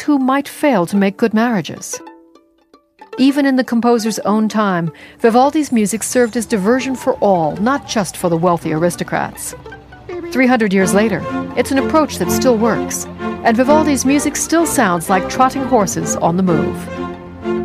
who might fail to make good marriages. Even in the composer's own time, Vivaldi's music served as diversion for all, not just for the wealthy aristocrats. 300 years later, it's an approach that still works, and Vivaldi's music still sounds like trotting horses on the move.